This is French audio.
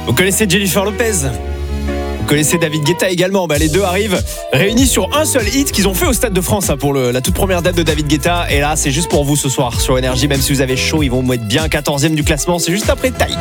Vous connaissez Jennifer Lopez ? Vous connaissez David Guetta également. Les deux arrivent réunis sur un seul hit qu'ils ont fait au Stade de France pour la toute première date de David Guetta. Et là, c'est juste pour vous ce soir sur Énergie. Même si vous avez chaud, ils vont être bien 14e du classement. C'est juste après Taï.